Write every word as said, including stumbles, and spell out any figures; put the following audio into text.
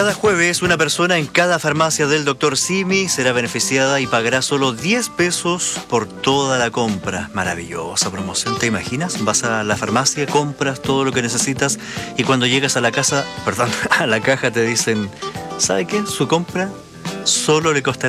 Cada jueves, una persona en cada farmacia del doctor Simi será beneficiada y pagará solo diez pesos por toda la compra. Maravillosa promoción, ¿te imaginas? Vas a la farmacia, compras todo lo que necesitas y cuando llegas a la casa, perdón, a la caja te dicen, ¿sabe qué? Su compra solo le costará